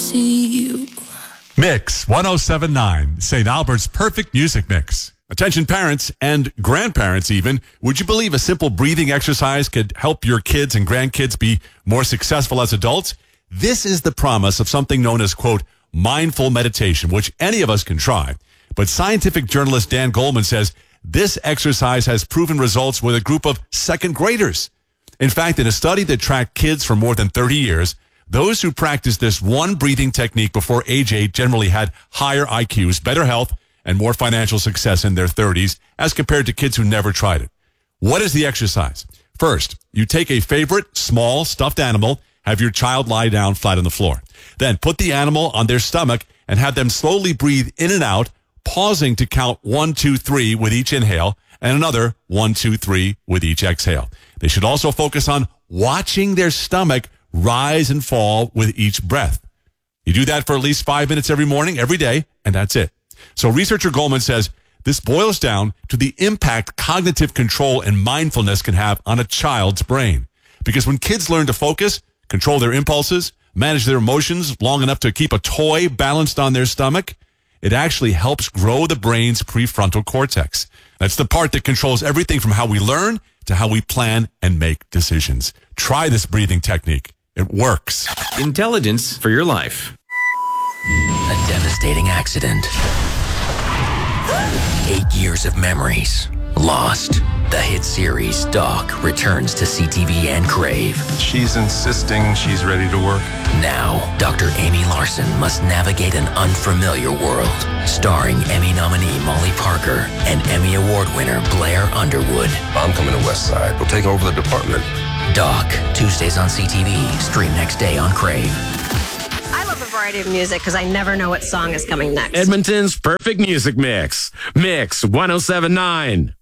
to you. Mix 1079, St. Albert's perfect music mix. Attention parents and grandparents even. Would you believe a simple breathing exercise could help your kids and grandkids be more successful as adults? This is the promise of something known as, quote, mindful meditation, which any of us can try. But scientific journalist Dan Goleman says this exercise has proven results with a group of second graders. In fact, in a study that tracked kids for more than 30 years, those who practiced this one breathing technique before age 8 generally had higher IQs, better health, and more financial success in their 30s as compared to kids who never tried it. What is the exercise? First, you take a favorite small stuffed animal, have your child lie down flat on the floor. Then put the animal on their stomach and have them slowly breathe in and out, pausing to count 1, 2, 3 with each inhale and another 1, 2, 3 with each exhale. They should also focus on watching their stomach rise and fall with each breath. You do that for at least 5 minutes every morning, every day, and that's it. So researcher Goleman says this boils down to the impact cognitive control and mindfulness can have on a child's brain. Because when kids learn to focus, control their impulses, manage their emotions long enough to keep a toy balanced on their stomach, it actually helps grow the brain's prefrontal cortex. That's the part that controls everything from how we learn to how we plan and make decisions. Try this breathing technique. It works. Intelligence for your life. A devastating accident. 8 years of memories lost. The hit series Doc returns to CTV and Crave. She's insisting she's ready to work. Now, Dr. Amy Larson must navigate an unfamiliar world. Starring Emmy nominee Molly Parker and Emmy Award winner Blair Underwood. I'm coming to West Side. We'll take over the department. Doc, Tuesdays on CTV. Stream next day on Crave. I love a variety of music because I never know what song is coming next. Edmonton's perfect music mix. Mix 1079.